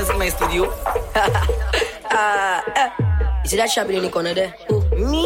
dance in my studio. You see that shabby in the corner there? Me?